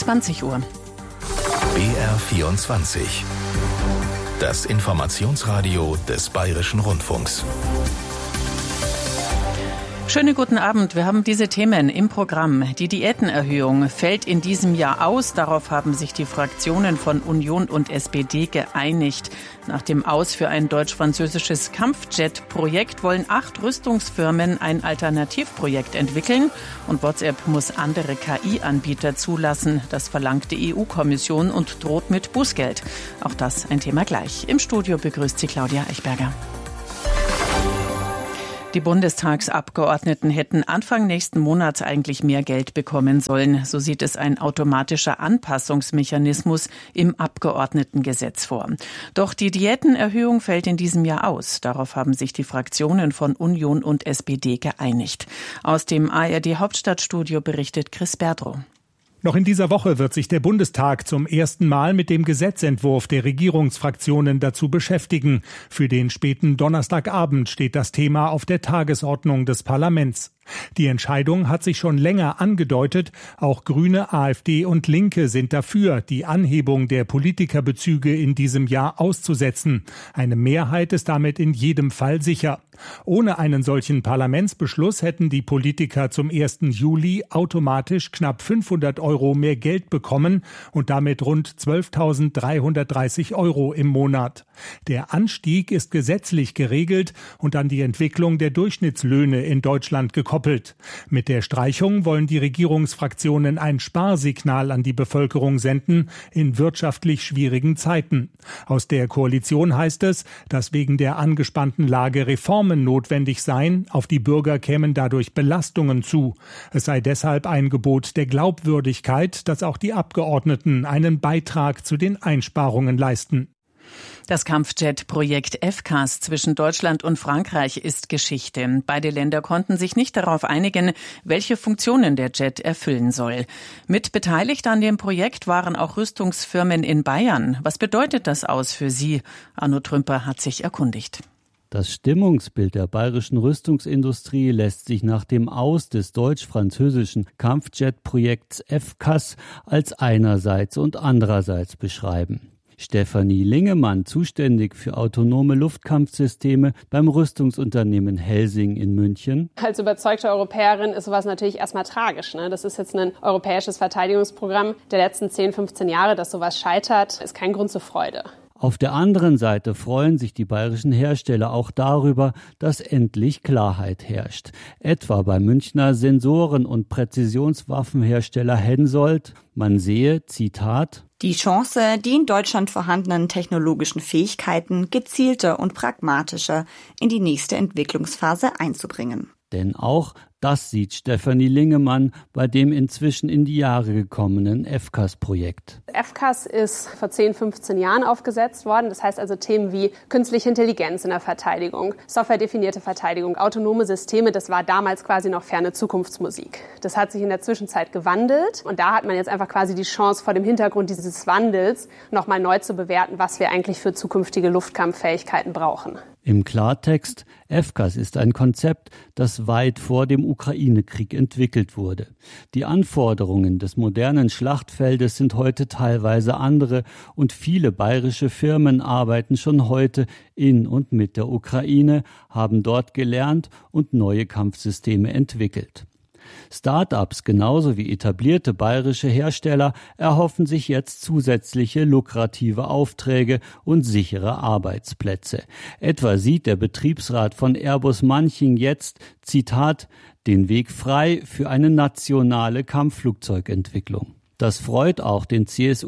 20 Uhr. BR24. Das Informationsradio des Bayerischen Rundfunks. Schönen guten Abend. Wir haben diese Themen im Programm. Die Diätenerhöhung fällt in diesem Jahr aus. Darauf haben sich die Fraktionen von Union und SPD geeinigt. Nach dem Aus für ein deutsch-französisches Kampfjet-Projekt wollen 8 Rüstungsfirmen ein Alternativprojekt entwickeln. Und WhatsApp muss andere KI-Anbieter zulassen. Das verlangt die EU-Kommission und droht mit Bußgeld. Auch das ein Thema gleich. Im Studio begrüßt sie Claudia Eichberger. Die Bundestagsabgeordneten hätten Anfang nächsten Monats eigentlich mehr Geld bekommen sollen. So sieht es ein automatischer Anpassungsmechanismus im Abgeordnetengesetz vor. Doch die Diätenerhöhung fällt in diesem Jahr aus. Darauf haben sich die Fraktionen von Union und SPD geeinigt. Aus dem ARD-Hauptstadtstudio berichtet Chris Berdrow. Noch in dieser Woche wird sich der Bundestag zum ersten Mal mit dem Gesetzentwurf der Regierungsfraktionen dazu beschäftigen. Für den späten Donnerstagabend steht das Thema auf der Tagesordnung des Parlaments. Die Entscheidung hat sich schon länger angedeutet. Auch Grüne, AfD und Linke sind dafür, die Anhebung der Politikerbezüge in diesem Jahr auszusetzen. Eine Mehrheit ist damit in jedem Fall sicher. Ohne einen solchen Parlamentsbeschluss hätten die Politiker zum 1. Juli automatisch knapp 500 € mehr Geld bekommen und damit rund 12.330 € im Monat. Der Anstieg ist gesetzlich geregelt und an die Entwicklung der Durchschnittslöhne in Deutschland gekoppelt. Mit der Streichung wollen die Regierungsfraktionen ein Sparsignal an die Bevölkerung senden in wirtschaftlich schwierigen Zeiten. Aus der Koalition heißt es, dass wegen der angespannten Lage Reformen notwendig seien, auf die Bürger kämen dadurch Belastungen zu. Es sei deshalb ein Gebot der Glaubwürdigkeit, dass auch die Abgeordneten einen Beitrag zu den Einsparungen leisten. Das Kampfjet-Projekt FCAS zwischen Deutschland und Frankreich ist Geschichte. Beide Länder konnten sich nicht darauf einigen, welche Funktionen der Jet erfüllen soll. Mit beteiligt an dem Projekt waren auch Rüstungsfirmen in Bayern. Was bedeutet das aus für Sie? Arno Trümper hat sich erkundigt. Das Stimmungsbild der bayerischen Rüstungsindustrie lässt sich nach dem Aus des deutsch-französischen Kampfjet-Projekts FCAS als einerseits und andererseits beschreiben. Stefanie Lingemann, zuständig für autonome Luftkampfsysteme beim Rüstungsunternehmen Helsing in München. Als überzeugte Europäerin ist sowas natürlich erstmal tragisch. Das ist jetzt ein europäisches Verteidigungsprogramm der letzten 10, 15 Jahre, dass sowas scheitert, ist kein Grund zur Freude. Auf der anderen Seite freuen sich die bayerischen Hersteller auch darüber, dass endlich Klarheit herrscht. Etwa beim Münchner Sensoren- und Präzisionswaffenhersteller Hensoldt. Man sehe, Zitat, die Chance, die in Deutschland vorhandenen technologischen Fähigkeiten gezielter und pragmatischer in die nächste Entwicklungsphase einzubringen. Denn auch das sieht Stefanie Lingemann bei dem inzwischen in die Jahre gekommenen FCAS-Projekt. FCAS ist vor 10, 15 Jahren aufgesetzt worden. Das heißt also Themen wie künstliche Intelligenz in der Verteidigung, softwaredefinierte Verteidigung, autonome Systeme, das war damals quasi noch ferne Zukunftsmusik. Das hat sich in der Zwischenzeit gewandelt und da hat man jetzt einfach quasi die Chance, vor dem Hintergrund dieses Wandels nochmal neu zu bewerten, was wir eigentlich für zukünftige Luftkampffähigkeiten brauchen. Im Klartext, FCAS ist ein Konzept, das weit vor dem Ukraine-Krieg entwickelt wurde. Die Anforderungen des modernen Schlachtfeldes sind heute teilweise andere und viele bayerische Firmen arbeiten schon heute in und mit der Ukraine, haben dort gelernt und neue Kampfsysteme entwickelt. Start-ups genauso wie etablierte bayerische Hersteller erhoffen sich jetzt zusätzliche lukrative Aufträge und sichere Arbeitsplätze. Etwa sieht der Betriebsrat von Airbus Manching jetzt, Zitat, den Weg frei für eine nationale Kampfflugzeugentwicklung. Das freut auch den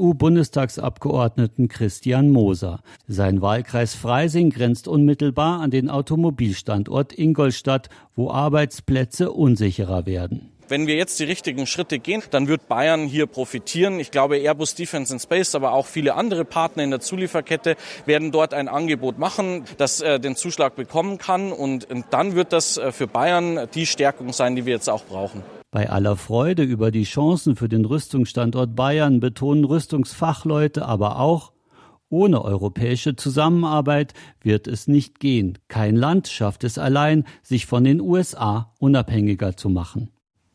CSU-Bundestagsabgeordneten Christian Moser. Sein Wahlkreis Freising grenzt unmittelbar an den Automobilstandort Ingolstadt, wo Arbeitsplätze unsicherer werden. Wenn wir jetzt die richtigen Schritte gehen, dann wird Bayern hier profitieren. Ich glaube, Airbus Defence and Space, aber auch viele andere Partner in der Zulieferkette werden dort ein Angebot machen, das den Zuschlag bekommen kann. Und dann wird das für Bayern die Stärkung sein, die wir jetzt auch brauchen. Bei aller Freude über die Chancen für den Rüstungsstandort Bayern betonen Rüstungsfachleute aber auch, ohne europäische Zusammenarbeit wird es nicht gehen. Kein Land schafft es allein, sich von den USA unabhängiger zu machen.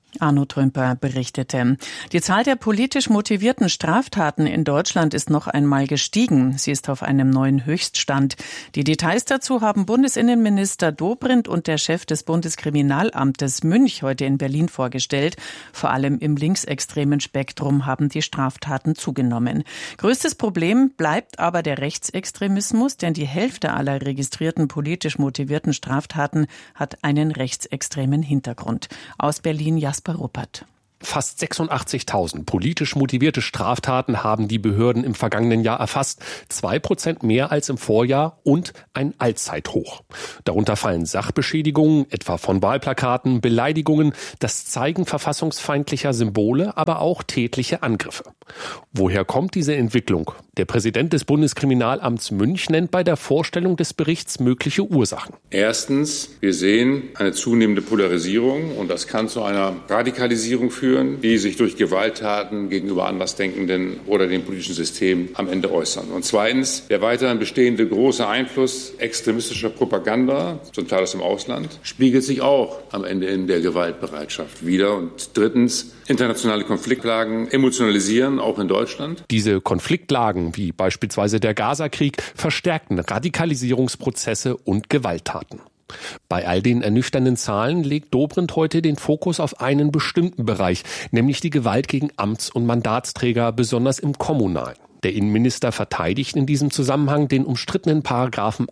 Arno Trümper berichtete. Die Zahl der politisch motivierten Straftaten in Deutschland ist noch einmal gestiegen. Sie ist auf einem neuen Höchststand. Die Details dazu haben Bundesinnenminister Dobrindt und der Chef des Bundeskriminalamtes Münch heute in Berlin vorgestellt. Vor allem im linksextremen Spektrum haben die Straftaten zugenommen. Größtes Problem bleibt aber der Rechtsextremismus, denn die Hälfte aller registrierten politisch motivierten Straftaten hat einen rechtsextremen Hintergrund. Aus Berlin Jasper Ruppert. Fast 86.000 politisch motivierte Straftaten haben die Behörden im vergangenen Jahr erfasst. 2% mehr als im Vorjahr und ein Allzeithoch. Darunter fallen Sachbeschädigungen, etwa von Wahlplakaten, Beleidigungen, das Zeigen verfassungsfeindlicher Symbole, aber auch tätliche Angriffe. Woher kommt diese Entwicklung? Der Präsident des Bundeskriminalamts Münch nennt bei der Vorstellung des Berichts mögliche Ursachen. Erstens, wir sehen eine zunehmende Polarisierung und das kann zu einer Radikalisierung führen, die sich durch Gewalttaten gegenüber Andersdenkenden oder dem politischen System am Ende äußern. Und zweitens, der weiterhin bestehende große Einfluss extremistischer Propaganda, zum Teil aus dem Ausland, spiegelt sich auch am Ende in der Gewaltbereitschaft wider. Und drittens, internationale Konfliktlagen emotionalisieren, auch in Deutschland. Diese Konfliktlagen, wie beispielsweise der Gaza-Krieg, verstärkten Radikalisierungsprozesse und Gewalttaten. Bei all den ernüchternden Zahlen legt Dobrindt heute den Fokus auf einen bestimmten Bereich, nämlich die Gewalt gegen Amts- und Mandatsträger, besonders im Kommunalen. Der Innenminister verteidigt in diesem Zusammenhang den umstrittenen Paragraphen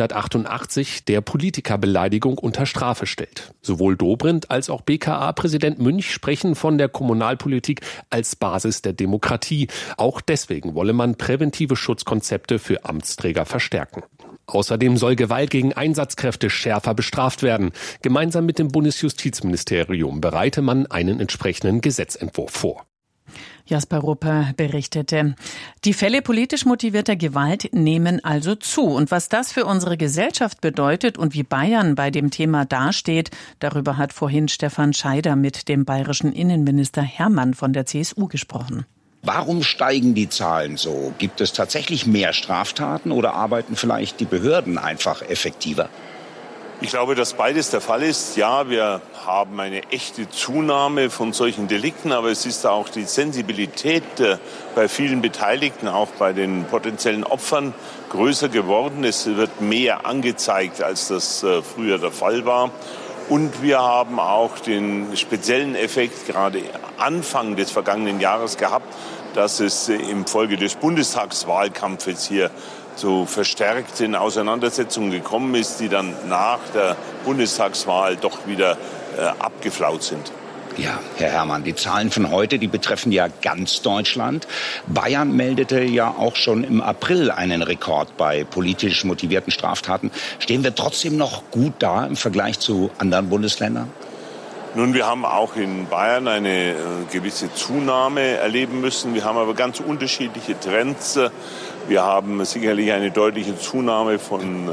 188, der Politikerbeleidigung unter Strafe stellt. Sowohl Dobrindt als auch BKA-Präsident Münch sprechen von der Kommunalpolitik als Basis der Demokratie. Auch deswegen wolle man präventive Schutzkonzepte für Amtsträger verstärken. Außerdem soll Gewalt gegen Einsatzkräfte schärfer bestraft werden. Gemeinsam mit dem Bundesjustizministerium bereite man einen entsprechenden Gesetzentwurf vor. Jasper Ruppe berichtete. Die Fälle politisch motivierter Gewalt nehmen also zu. Und was das für unsere Gesellschaft bedeutet und wie Bayern bei dem Thema dasteht, darüber hat vorhin Stefan Scheider mit dem bayerischen Innenminister Hermann von der CSU gesprochen. Warum steigen die Zahlen so? Gibt es tatsächlich mehr Straftaten oder arbeiten vielleicht die Behörden einfach effektiver? Ich glaube, dass beides der Fall ist. Ja, wir haben eine echte Zunahme von solchen Delikten, aber es ist auch die Sensibilität bei vielen Beteiligten, auch bei den potenziellen Opfern, größer geworden. Es wird mehr angezeigt, als das früher der Fall war. Und wir haben auch den speziellen Effekt gerade Anfang des vergangenen Jahres gehabt, dass es im Folge des Bundestagswahlkampfes hier zu verstärkten Auseinandersetzungen gekommen ist, die dann nach der Bundestagswahl doch wieder abgeflaut sind. Ja, Herr Hermann, die Zahlen von heute, die betreffen ja ganz Deutschland. Bayern meldete ja auch schon im April einen Rekord bei politisch motivierten Straftaten. Stehen wir trotzdem noch gut da im Vergleich zu anderen Bundesländern? Nun, wir haben auch in Bayern eine gewisse Zunahme erleben müssen. Wir haben aber ganz unterschiedliche Trends. Wir haben sicherlich eine deutliche Zunahme von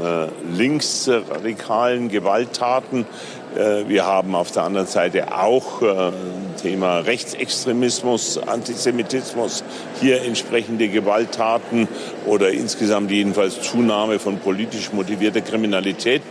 linksradikalen Gewalttaten. Wir haben auf der anderen Seite auch Thema Rechtsextremismus, Antisemitismus, hier entsprechende Gewalttaten oder insgesamt jedenfalls Zunahme von politisch motivierter Kriminalität.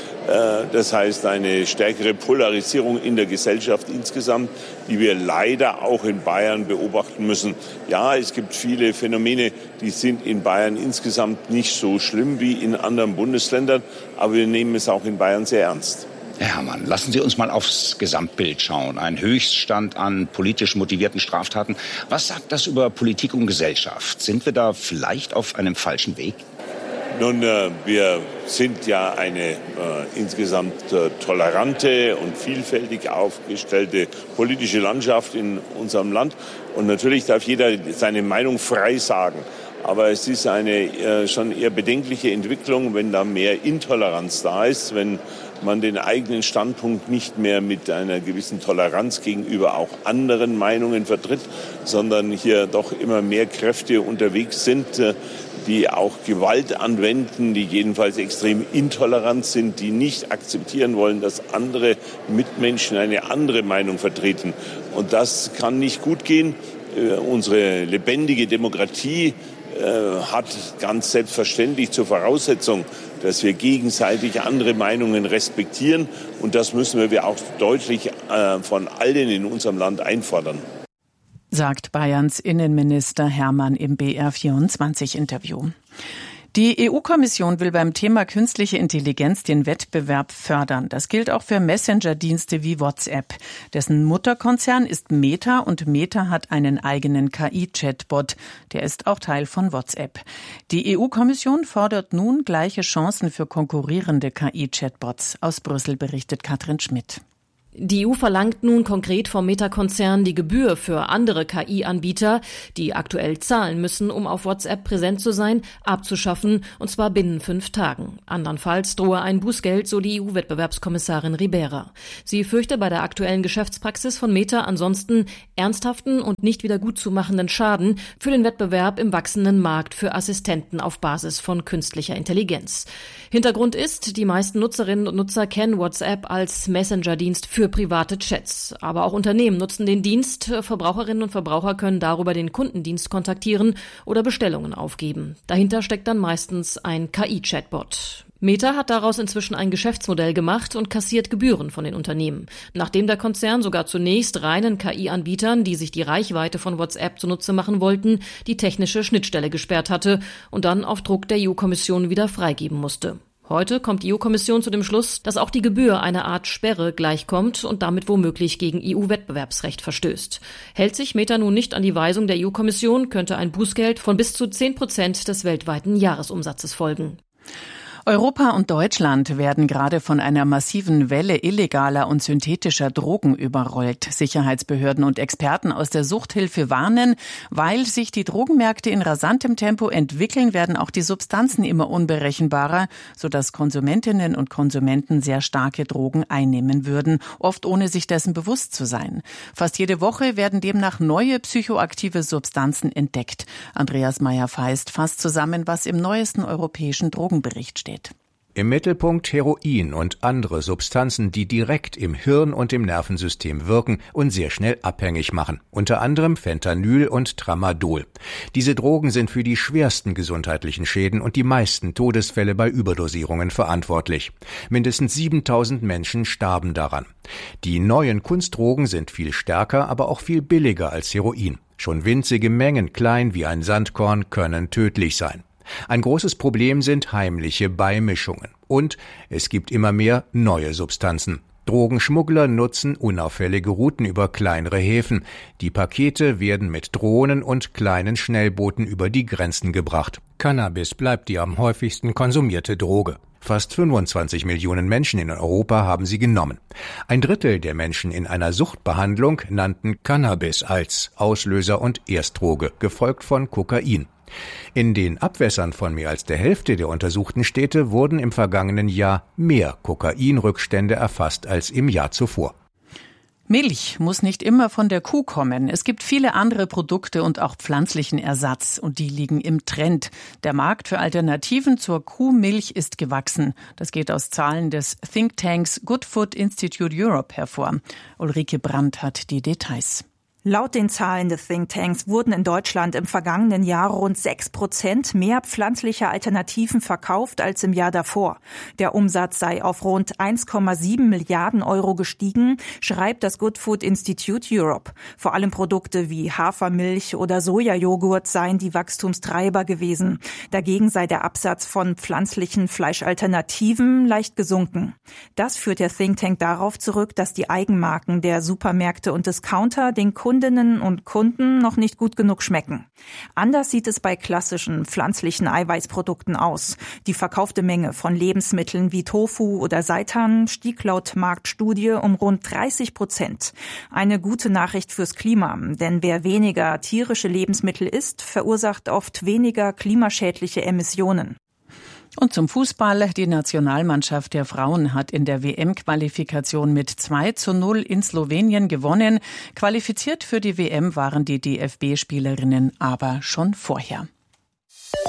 Das heißt, eine stärkere Polarisierung in der Gesellschaft insgesamt, die wir leider auch in Bayern beobachten müssen. Ja, es gibt viele Phänomene, die sind in Bayern insgesamt nicht so schlimm wie in anderen Bundesländern, aber wir nehmen es auch in Bayern sehr ernst. Herr Hermann, lassen Sie uns mal aufs Gesamtbild schauen. Ein Höchststand an politisch motivierten Straftaten. Was sagt das über Politik und Gesellschaft? Sind wir da vielleicht auf einem falschen Weg? Nun, wir sind ja eine insgesamt tolerante und vielfältig aufgestellte politische Landschaft in unserem Land. Und natürlich darf jeder seine Meinung frei sagen. Aber es ist eine schon eher bedenkliche Entwicklung, wenn da mehr Intoleranz da ist, wenn man den eigenen Standpunkt nicht mehr mit einer gewissen Toleranz gegenüber auch anderen Meinungen vertritt, sondern hier doch immer mehr Kräfte unterwegs sind, die auch Gewalt anwenden, die jedenfalls extrem intolerant sind, die nicht akzeptieren wollen, dass andere Mitmenschen eine andere Meinung vertreten. Und das kann nicht gut gehen. Unsere lebendige Demokratie hat ganz selbstverständlich zur Voraussetzung, dass wir gegenseitig andere Meinungen respektieren. Und das müssen wir auch deutlich von allen in unserem Land einfordern. Sagt Bayerns Innenminister Hermann im BR24-Interview. Die EU-Kommission will beim Thema künstliche Intelligenz den Wettbewerb fördern. Das gilt auch für Messenger-Dienste wie WhatsApp. Dessen Mutterkonzern ist Meta und Meta hat einen eigenen KI-Chatbot. Der ist auch Teil von WhatsApp. Die EU-Kommission fordert nun gleiche Chancen für konkurrierende KI-Chatbots. Aus Brüssel berichtet Katrin Schmidt. Die EU verlangt nun konkret vom Meta-Konzern die Gebühr für andere KI-Anbieter, die aktuell zahlen müssen, um auf WhatsApp präsent zu sein, abzuschaffen, und zwar binnen 5 Tagen. Andernfalls drohe ein Bußgeld, so die EU-Wettbewerbskommissarin Ribera. Sie fürchte bei der aktuellen Geschäftspraxis von Meta ansonsten ernsthaften und nicht wieder gutzumachenden Schaden für den Wettbewerb im wachsenden Markt für Assistenten auf Basis von künstlicher Intelligenz. Hintergrund ist, die meisten Nutzerinnen und Nutzer kennen WhatsApp als Messenger-Dienst für private Chats. Aber auch Unternehmen nutzen den Dienst. Verbraucherinnen und Verbraucher können darüber den Kundendienst kontaktieren oder Bestellungen aufgeben. Dahinter steckt dann meistens ein KI-Chatbot. Meta hat daraus inzwischen ein Geschäftsmodell gemacht und kassiert Gebühren von den Unternehmen. Nachdem der Konzern sogar zunächst reinen KI-Anbietern, die sich die Reichweite von WhatsApp zunutze machen wollten, die technische Schnittstelle gesperrt hatte und dann auf Druck der EU-Kommission wieder freigeben musste. Heute kommt die EU-Kommission zu dem Schluss, dass auch die Gebühr einer Art Sperre gleichkommt und damit womöglich gegen EU-Wettbewerbsrecht verstößt. Hält sich Meta nun nicht an die Weisung der EU-Kommission, könnte ein Bußgeld von bis zu 10% des weltweiten Jahresumsatzes folgen. Europa und Deutschland werden gerade von einer massiven Welle illegaler und synthetischer Drogen überrollt. Sicherheitsbehörden und Experten aus der Suchthilfe warnen, weil sich die Drogenmärkte in rasantem Tempo entwickeln, werden auch die Substanzen immer unberechenbarer, sodass Konsumentinnen und Konsumenten sehr starke Drogen einnehmen würden, oft ohne sich dessen bewusst zu sein. Fast jede Woche werden demnach neue psychoaktive Substanzen entdeckt. Andreas Meyer-Feist fasst zusammen, was im neuesten europäischen Drogenbericht steht. Im Mittelpunkt Heroin und andere Substanzen, die direkt im Hirn und im Nervensystem wirken und sehr schnell abhängig machen. Unter anderem Fentanyl und Tramadol. Diese Drogen sind für die schwersten gesundheitlichen Schäden und die meisten Todesfälle bei Überdosierungen verantwortlich. Mindestens 7000 Menschen starben daran. Die neuen Kunstdrogen sind viel stärker, aber auch viel billiger als Heroin. Schon winzige Mengen, klein wie ein Sandkorn, können tödlich sein. Ein großes Problem sind heimliche Beimischungen. Und es gibt immer mehr neue Substanzen. Drogenschmuggler nutzen unauffällige Routen über kleinere Häfen. Die Pakete werden mit Drohnen und kleinen Schnellbooten über die Grenzen gebracht. Cannabis bleibt die am häufigsten konsumierte Droge. Fast 25 Millionen Menschen in Europa haben sie genommen. 1/3 der Menschen in einer Suchtbehandlung nannten Cannabis als Auslöser und Erstdroge, gefolgt von Kokain. In den Abwässern von mehr als der Hälfte der untersuchten Städte wurden im vergangenen Jahr mehr Kokainrückstände erfasst als im Jahr zuvor. Milch muss nicht immer von der Kuh kommen. Es gibt viele andere Produkte und auch pflanzlichen Ersatz und die liegen im Trend. Der Markt für Alternativen zur Kuhmilch ist gewachsen. Das geht aus Zahlen des Thinktanks Good Food Institute Europe hervor. Ulrike Brandt hat die Details. Laut den Zahlen des Thinktanks wurden in Deutschland im vergangenen Jahr rund 6% mehr pflanzliche Alternativen verkauft als im Jahr davor. Der Umsatz sei auf rund 1,7 Milliarden Euro gestiegen, schreibt das Good Food Institute Europe. Vor allem Produkte wie Hafermilch oder Sojajoghurt seien die Wachstumstreiber gewesen. Dagegen sei der Absatz von pflanzlichen Fleischalternativen leicht gesunken. Das führt der Thinktank darauf zurück, dass die Eigenmarken der Supermärkte und Discounter den Kundinnen und Kunden noch nicht gut genug schmecken. Anders sieht es bei klassischen pflanzlichen Eiweißprodukten aus. Die verkaufte Menge von Lebensmitteln wie Tofu oder Seitan stieg laut Marktstudie um rund 30%. Eine gute Nachricht fürs Klima, denn wer weniger tierische Lebensmittel isst, verursacht oft weniger klimaschädliche Emissionen. Und zum Fußball. Die Nationalmannschaft der Frauen hat in der WM-Qualifikation mit 2:0 in Slowenien gewonnen. Qualifiziert für die WM waren die DFB-Spielerinnen aber schon vorher.